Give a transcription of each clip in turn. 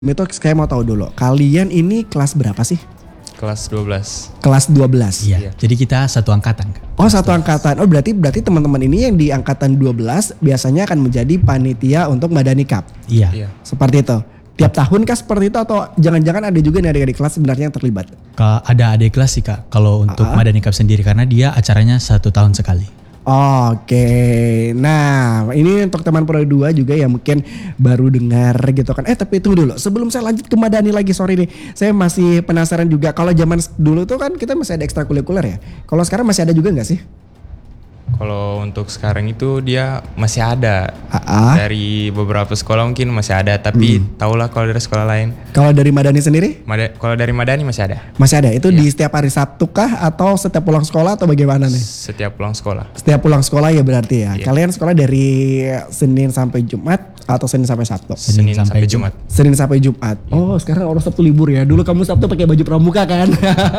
Itu saya mau tahu dulu, kalian ini kelas berapa sih? Kelas 12. Kelas 12. Iya. Jadi kita satu angkatan. Oh, satu angkatan. Oh, berarti teman-teman ini yang di angkatan 12 biasanya akan menjadi panitia untuk Madani Cup. Iya. Seperti itu. Tiap tahun kah seperti itu atau jangan-jangan ada juga nih adik-adik kelas sebenarnya yang terlibat? Ada adik kelas sih Kak. Kalau untuk Madani Cup sendiri karena dia acaranya 1 tahun sekali. Oke, nah ini untuk teman Pro 2 juga yang mungkin baru dengar gitu kan. Tapi tunggu dulu, sebelum saya lanjut ke Madani lagi, sorry nih, saya masih penasaran juga. Kalau zaman dulu tuh kan kita masih ada ekstrakurikuler ya. Kalau sekarang masih ada juga nggak sih? Kalau untuk sekarang itu dia masih ada. Dari beberapa sekolah mungkin masih ada, tapi tahulah kalau dari sekolah lain. Kalau dari Madani sendiri? Kalau dari Madani masih ada. Masih ada. Itu di setiap hari Sabtu kah atau setiap pulang sekolah atau bagaimana nih? Setiap pulang sekolah. Setiap pulang sekolah ya berarti ya. Iya. Kalian sekolah dari Senin sampai Jumat atau Senin sampai Sabtu? Senin sampai Jumat. Senin sampai Jumat. Oh, sekarang orang Sabtu libur ya. Dulu kamu Sabtu pakai baju pramuka kan?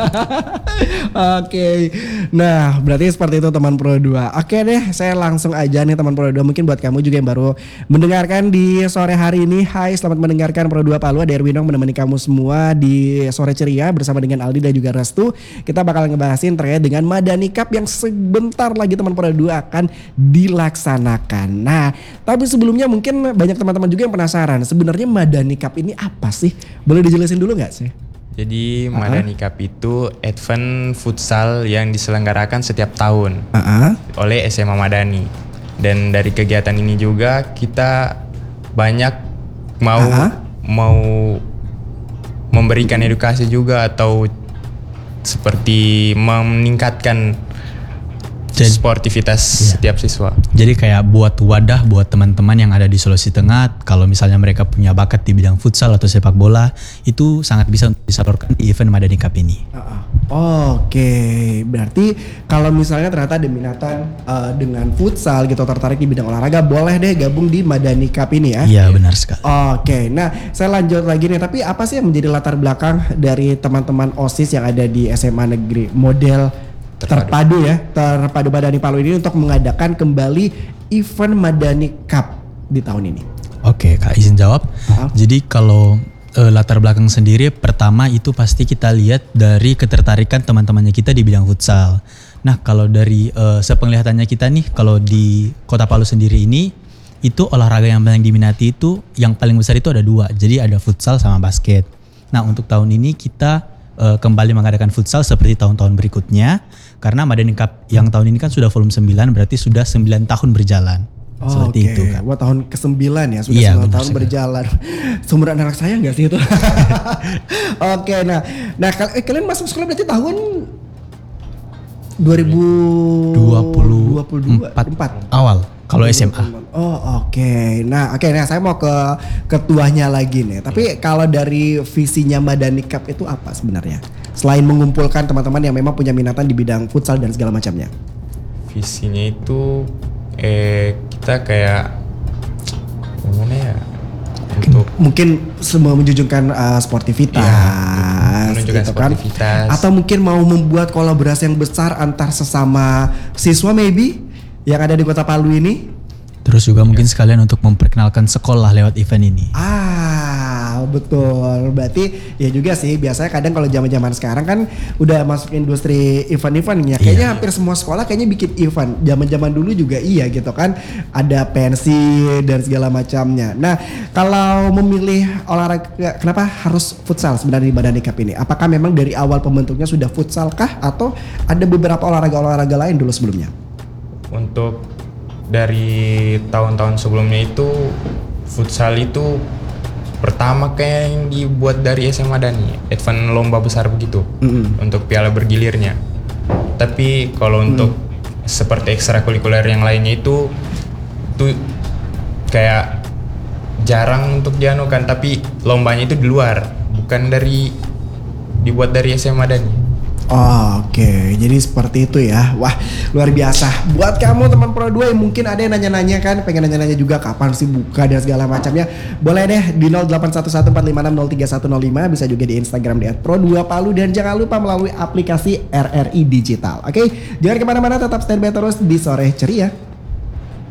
Oke. Nah, berarti seperti itu teman Pro 2. Oke deh, saya langsung aja nih teman Pro 2. Mungkin buat kamu juga yang baru mendengarkan di sore hari ini. Hai, selamat mendengarkan Pro 2 Palu. Ada Erwinong menemani kamu semua di sore ceria bersama dengan Aldi dan juga Restu. Kita bakal ngebahasin terkait dengan Madani Cup yang sebentar lagi teman Pro 2 akan dilaksanakan. Nah, tapi sebelumnya mungkin banyak teman-teman juga yang penasaran. Sebenarnya Madani Cup ini apa sih? Boleh dijelasin dulu nggak sih? Jadi Madani Cup itu event futsal yang diselenggarakan setiap tahun oleh SMA Madani. Dan dari kegiatan ini juga kita banyak mau memberikan edukasi juga atau seperti meningkatkan sportivitas setiap siswa. Jadi kayak buat wadah buat teman-teman yang ada di Sulawesi Tengah. Kalau misalnya mereka punya bakat di bidang futsal atau sepak bola, itu sangat bisa untuk disalurkan di event Madani Cup ini. Oke, berarti kalau misalnya ternyata ada minatan dengan futsal gitu, tertarik di bidang olahraga, boleh deh gabung di Madani Cup ini ya? Iya, benar sekali. Oke, nah saya lanjut lagi nih. Tapi apa sih yang menjadi latar belakang dari teman-teman OSIS yang ada di SMA Negeri Model Terpadu Madani Palu ini untuk mengadakan kembali event Madani Cup di tahun ini? Oke, Kak izin jawab. Jadi kalau latar belakang sendiri, pertama itu pasti kita lihat dari ketertarikan teman-temannya kita di bidang futsal. Nah, kalau dari sepenglihatannya kita nih, kalau di Kota Palu sendiri ini, itu olahraga yang paling diminati itu, yang paling besar itu ada 2. Jadi ada futsal sama basket. Nah, untuk tahun ini kita kembali mengadakan futsal seperti tahun-tahun berikutnya, karena Madani Cup yang tahun ini kan sudah volume 9, berarti sudah 9 tahun berjalan. Seperti itu kan. Wah, tahun ke-9 ya, sudah 9 tahun berjalan. Sumuran anak saya enggak sih itu? Oke, nah kalian masuk sekolah berarti tahun 2024 awal kalau SMA. Oke. Nah, saya mau ke ketuanya lagi nih. Tapi kalau dari visinya Madani Cup itu apa sebenarnya? Selain mengumpulkan teman-teman yang memang punya minatan di bidang futsal dan segala macamnya. Visinya itu kita kayak gimana ya? Untuk mungkin semua menjunjungkan sportivitas, menunjukkan gitu kan? sportivitas. Atau mungkin mau membuat kolaborasi yang besar antar sesama siswa maybe yang ada di Kota Palu ini. Terus juga mungkin sekalian untuk memperkenalkan sekolah lewat event ini. Betul. Berarti ya juga sih, biasanya kadang kalau zaman-zaman sekarang kan udah masuk industri event-event ya. Kayaknya hampir semua sekolah kayaknya bikin event. Zaman-zaman dulu juga iya gitu kan. Ada pensi dan segala macamnya. Nah, kalau memilih olahraga, kenapa harus futsal sebenarnya di Madani Cup ini? Apakah memang dari awal pembentuknya sudah futsal kah? Atau ada beberapa olahraga lain dulu sebelumnya? Untuk dari tahun-tahun sebelumnya itu futsal itu pertama kayak yang dibuat dari SMA Madani, event lomba besar begitu untuk piala bergilirnya. Tapi kalau untuk seperti ekstrakurikuler yang lainnya itu kayak jarang untuk dianukan, tapi lombanya itu di luar, bukan dibuat dari SMA Madani. Oke, jadi seperti itu ya. Wah, luar biasa. Buat kamu teman Pro 2 yang mungkin ada yang nanya-nanya kan, pengen nanya-nanya juga kapan sih buka dan segala macamnya, boleh deh di 081145630105, bisa juga di Instagram di @pro2palu, dan jangan lupa melalui aplikasi RRI Digital. Oke, jangan kemana-mana, tetap standby terus di Sore Ceria.